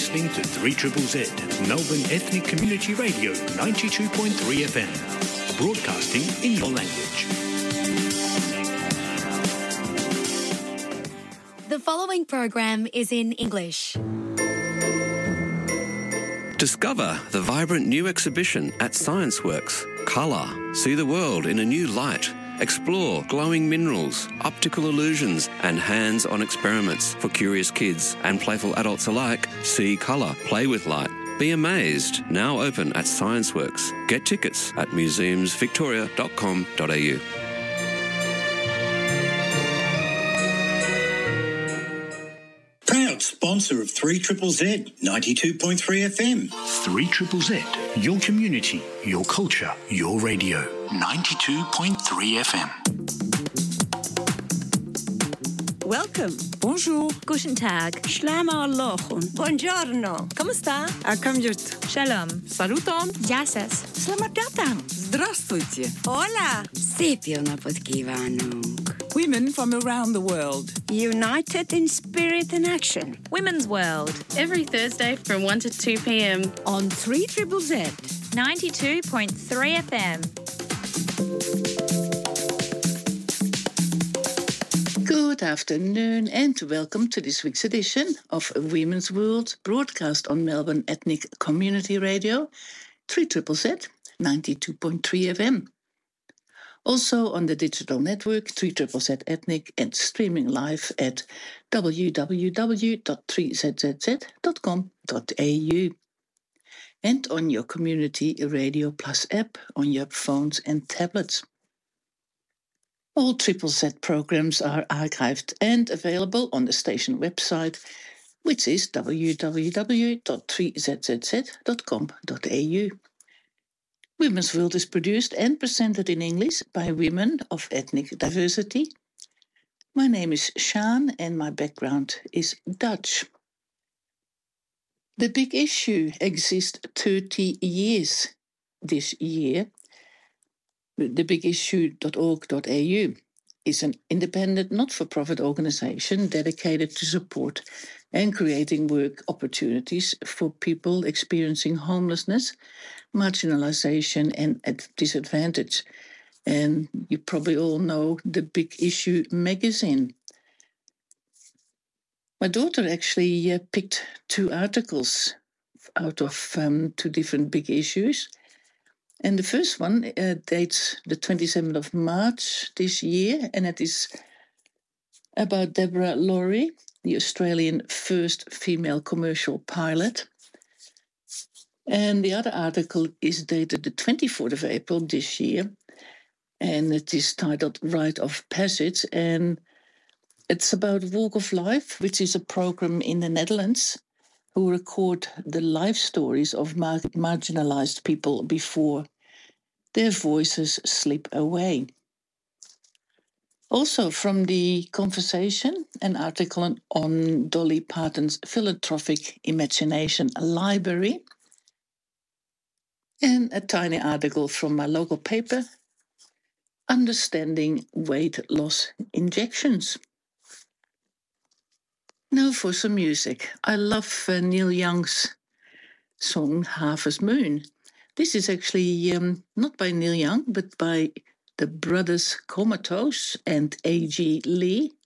listening to 3ZZZ, Melbourne Ethnic Community Radio 92.3 FM, broadcasting in your language. The following program is in English. Discover the vibrant new exhibition at ScienceWorks. Colour. See the world in a new light. Explore glowing minerals, optical illusions and hands-on experiments for curious kids and playful adults alike. See colour, play with light. Be amazed. Now open at ScienceWorks. Get tickets at museumsvictoria.com.au. Proud sponsor of 3ZZZ 92.3 FM. 3ZZZ, your community, your culture, your radio. 92.3 FM. Welcome. Bonjour. Guten Tag. Shlama Alochun. Buongiorno. ¿Cómo está? Akamjut. Shalom. Saluton. Jasas. Selamat datang. Здравствуйте. Hola. Szép jó napot kívánunk. Women from around the world. United in spirit and action. Women's World. Every Thursday from 1 to 2 p.m. On 3ZZZ. 92.3 FM. Good afternoon and welcome to this week's edition of Women's World, broadcast on Melbourne Ethnic Community Radio, 3ZZZ, 92.3 FM. Also on the digital network 3ZZZ Ethnic and streaming live at www.3zzz.com.au and on your Community Radio Plus app on your phones and tablets. All ZZZ programs are archived and available on the station website, which is www.3zzz.com.au. Women's World is produced and presented in English by women of ethnic diversity. My name is Shaan and my background is Dutch. The Big Issue exists 30 years this year. TheBigIssue.org.au is an independent, not-for-profit organization dedicated to support and creating work opportunities for people experiencing homelessness, marginalization, and disadvantage. And you probably all know the Big Issue magazine. My daughter actually picked two articles out of two different big issues. And the first one dates the 27th of March this year, and it is about Deborah Laurie, the Australian first female commercial pilot. And the other article is dated the 24th of April this year, and it is titled Rite of Passage, and it's about Walk of Life, which is a program in the Netherlands who record the life stories of marginalized people before their voices slip away. Also from the conversation, an article on Dolly Parton's Philanthropic Imagination Library, and a tiny article from my local paper, Understanding Weight Loss Injections. Now for some music. I love Neil Young's song Harvest Moon. This is actually not by Neil Young, but by the brothers Comatose and A.G. Lee.